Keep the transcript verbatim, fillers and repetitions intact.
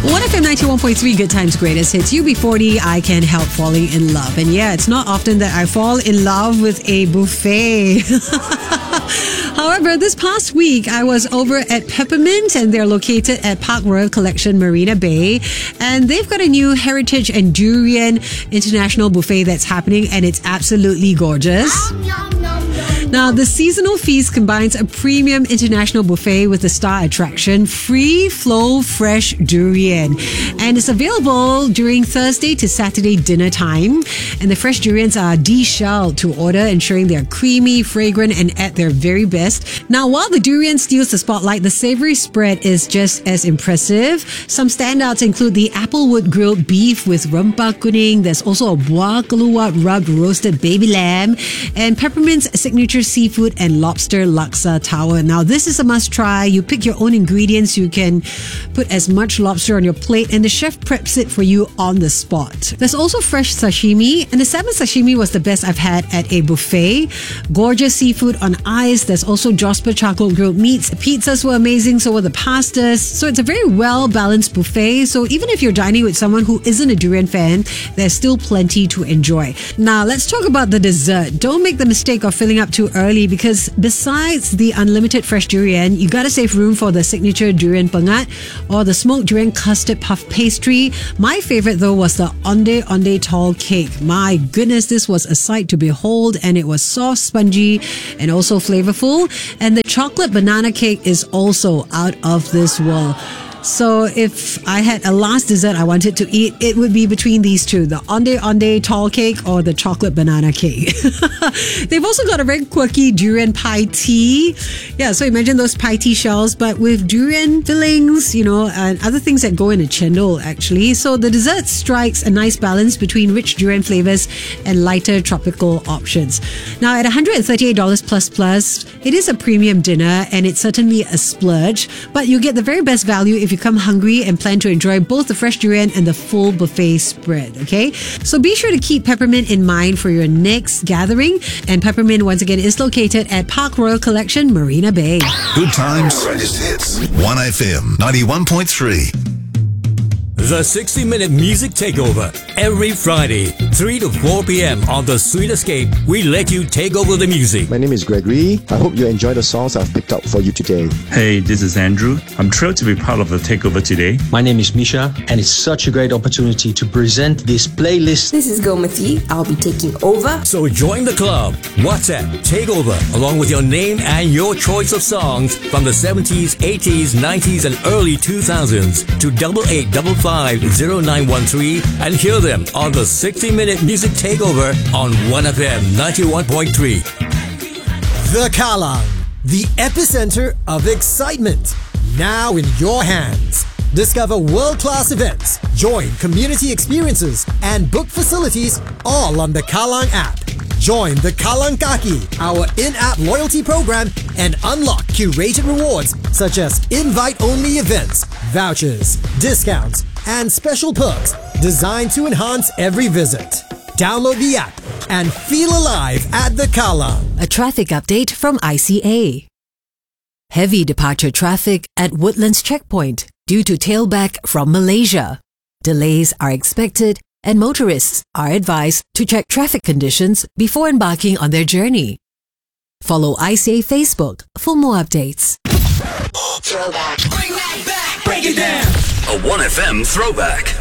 one F M ninety-one point three, Good Times, Greatest Hits. U B forty, I Can't Help Falling in Love. And yeah, it's not often that I fall in love with a buffet. However, this past week, I was over at Peppermint, and they're located at Park Royal Collection, Marina Bay. And they've got a new Heritage and Durian International Buffet that's happening, and it's absolutely gorgeous. Now, the seasonal feast combines a premium international buffet with the star attraction, Free Flow Fresh Durian. And it's available during Thursday to Saturday dinner time. And the fresh durians are de-shelled to order, ensuring they're creamy, fragrant, and at their very best. Now, while the durian steals the spotlight, the savory spread is just as impressive. Some standouts include the applewood grilled beef with rempah kuning. There's also a buah keluak rubbed roasted baby lamb, and Peppermint's signature seafood and lobster laksa tower. Now, this is a must try. You pick your own ingredients. You can put as much lobster on your plate, and the chef preps it for you on the spot. There's also fresh sashimi, and the salmon sashimi was the best I've had at a buffet. Gorgeous seafood on ice. There's also Josper charcoal grilled meats. Pizzas were amazing, so were the pastas. So it's a very well-balanced buffet. So even if you're dining with someone who isn't a durian fan, there's still plenty to enjoy. Now, let's talk about the dessert. Don't make the mistake of filling up too early, because besides the unlimited fresh durian, you gotta save room for the signature durian pengat or the smoked durian custard puff pastry. My favorite, though, was the Onde Onde tall cake. My goodness, this was a sight to behold, and it was soft, spongy, and also flavorful. And the chocolate banana cake is also out of this world. So if I had a last dessert I wanted to eat, it would be between these two, the Onde Onde tall cake or the chocolate banana cake. They've also got a very quirky durian pie tea. Yeah, so imagine those pie tea shells, but with durian fillings, you know, and other things that go in a chendol, actually. So the dessert strikes a nice balance between rich durian flavors and lighter tropical options. Now, at one hundred thirty-eight dollars plus plus, it is a premium dinner, and it's certainly a splurge, but you get the very best value if you come hungry and plan to enjoy both the fresh durian and the full buffet spread, okay? So be sure to keep Peppermint in mind for your next gathering. And Peppermint, once again, is located at Park Royal Collection, Marina Bay. Good Times, Greatest Hits, one F M ninety-one point three. The sixty minute Music Takeover. Every Friday, three to four p.m. on The Sweet Escape, we let you take over the music. My name is Gregory. I hope you enjoy the songs I've picked out for you today. Hey, this is Andrew. I'm thrilled to be part of the takeover today. My name is Misha, and it's such a great opportunity to present this playlist. This is Gomati. I'll be taking over. So join the club. WhatsApp Takeover, along with your name and your choice of songs from the seventies, eighties, nineties, and early two thousands to double eight double five zero nine one three and hear them on the sixty minute Music Takeover on one F M ninety-one point three. The Kallang, the epicenter of excitement, now in your hands. Discover world-class events, join community experiences, and book facilities all on the Kallang app. Join the Kallang Kaki, our in-app loyalty program, and unlock curated rewards such as invite-only events, vouchers, discounts, and special perks designed to enhance every visit. Download the app and feel alive at the Kallang. A traffic update from I C A. Heavy departure traffic at Woodlands Checkpoint due to tailback from Malaysia. Delays are expected, and motorists are advised to check traffic conditions before embarking on their journey. Follow I C A Facebook for more updates. Throwback. Bring that back. Break it down. A one F M throwback.